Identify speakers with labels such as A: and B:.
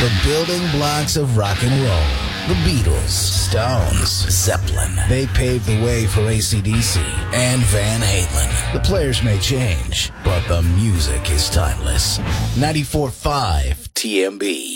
A: The building blocks of rock and roll. The Beatles, Stones, Zeppelin. They paved the way for AC/DC and Van Halen. The players may change, but the music is timeless. 94.5 TMB.